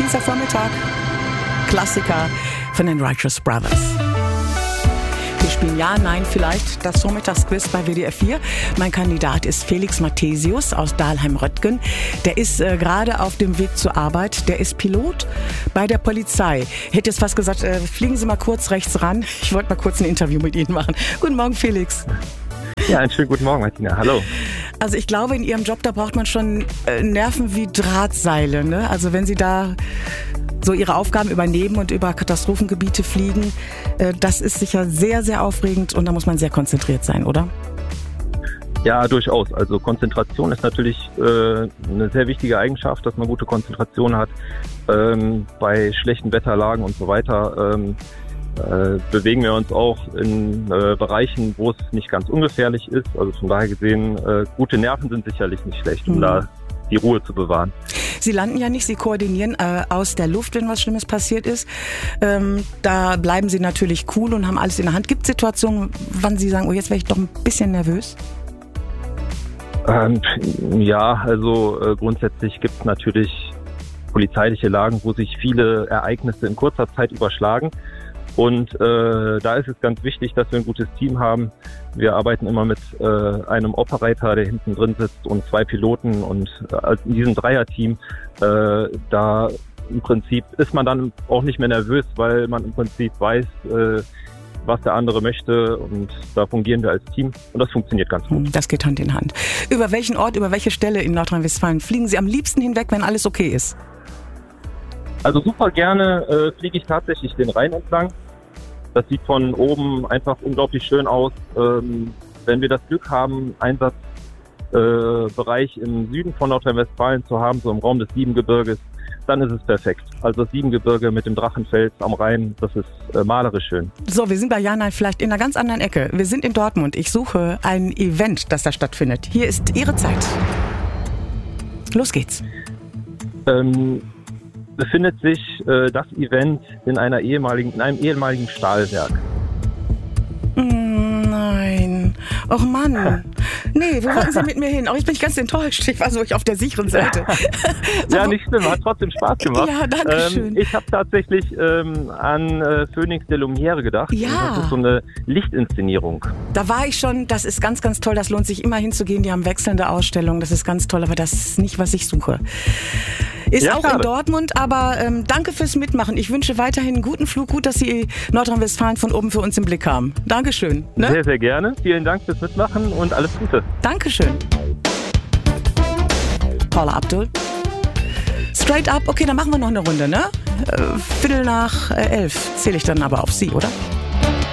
Dienstagvormittag. Klassiker von den Righteous Brothers. Wir spielen Ja, Nein, vielleicht das Vormittagsquiz bei WDR 4. Mein Kandidat ist Felix Mathesius aus Dahlheim-Röttgen. Der ist gerade auf dem Weg zur Arbeit. Der ist Pilot bei der Polizei. Ich hätte jetzt fast gesagt, fliegen Sie mal kurz rechts ran. Ich wollte mal kurz ein Interview mit Ihnen machen. Guten Morgen, Felix. Ja, einen schönen guten Morgen, Martina. Hallo. Also ich glaube, in Ihrem Job, da braucht man schon Nerven wie Drahtseile, ne? Also wenn Sie da so Ihre Aufgaben übernehmen und über Katastrophengebiete fliegen, das ist sicher sehr, sehr aufregend und da muss man sehr konzentriert sein, oder? Ja, durchaus. Also Konzentration ist natürlich eine sehr wichtige Eigenschaft, dass man gute Konzentration hat. Bei schlechten Wetterlagen und so weiter bewegen wir uns auch in Bereichen, wo es nicht ganz ungefährlich ist. Also von daher gesehen, gute Nerven sind sicherlich nicht schlecht, um da die Ruhe zu bewahren. Sie landen ja nicht, Sie koordinieren aus der Luft, wenn was Schlimmes passiert ist. Da bleiben Sie natürlich cool und haben alles in der Hand. Gibt es Situationen, wann Sie sagen, oh, jetzt wäre ich doch ein bisschen nervös? Ja, also grundsätzlich gibt es natürlich polizeiliche Lagen, wo sich viele Ereignisse in kurzer Zeit überschlagen. Und da ist es ganz wichtig, dass wir ein gutes Team haben. Wir arbeiten immer mit einem Operator, der hinten drin sitzt, und 2 Piloten. Und in diesem Dreierteam, da im Prinzip ist man dann auch nicht mehr nervös, weil man im Prinzip weiß, was der andere möchte. Und da fungieren wir als Team. Und das funktioniert ganz gut. Das geht Hand in Hand. Über welchen Ort, über welche Stelle in Nordrhein-Westfalen fliegen Sie am liebsten hinweg, wenn alles okay ist? Also super gerne fliege ich tatsächlich den Rhein entlang. Das sieht von oben einfach unglaublich schön aus. Wenn wir das Glück haben, Einsatzbereich im Süden von Nordrhein-Westfalen zu haben, so im Raum des Siebengebirges, dann ist es perfekt. Also das Siebengebirge mit dem Drachenfels am Rhein, das ist malerisch schön. So, wir sind bei Ja, Nein, vielleicht in einer ganz anderen Ecke. Wir sind in Dortmund. Ich suche ein Event, das da stattfindet. Hier ist Ihre Zeit. Los geht's. Befindet sich das Event in einem ehemaligen Stahlwerk. Nein. Och Mann. Nee, wo wollten Sie mit mir hin? Auch jetzt bin ich ganz enttäuscht. Ich war so auf der sicheren Seite. Ja, nicht schlimm. Hat trotzdem Spaß gemacht. Ja, danke schön. Ich habe tatsächlich an Phoenix de Lumière gedacht. Ja. Das ist so eine Lichtinszenierung. Da war ich schon. Das ist ganz, ganz toll. Das lohnt sich immer hinzugehen. Die haben wechselnde Ausstellungen. Das ist ganz toll. Aber das ist nicht, was ich suche. Ist ja auch schade. In Dortmund, aber danke fürs Mitmachen. Ich wünsche weiterhin einen guten Flug. Gut, dass Sie Nordrhein-Westfalen von oben für uns im Blick haben. Dankeschön. Ne? Sehr, sehr gerne. Vielen Dank fürs Mitmachen und alles Gute. Dankeschön. Paula Abdul. Straight up. Okay, dann machen wir noch eine Runde, ne? 11:15 zähle ich dann aber auf Sie, oder?